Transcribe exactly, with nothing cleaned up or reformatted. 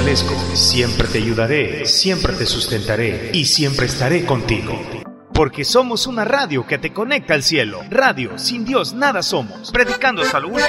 fortalezco, siempre te ayudaré, siempre te sustentaré y siempre estaré contigo. Porque somos una radio que te conecta al cielo. Radio, sin Dios nada somos. Predicando hasta lo último.